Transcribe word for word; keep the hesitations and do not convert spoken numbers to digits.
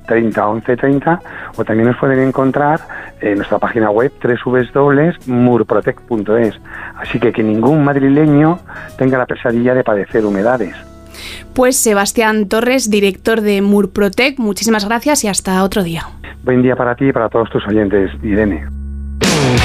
treinta once treinta, o también nos pueden encontrar en nuestra página web doble u doble u doble u punto murprotec punto es. Así que que ningún madrileño tenga la pesadilla de padecer humedades. Pues Sebastián Torres, director de Murprotec, muchísimas gracias y hasta otro día. Buen día para ti y para todos tus oyentes, Irene.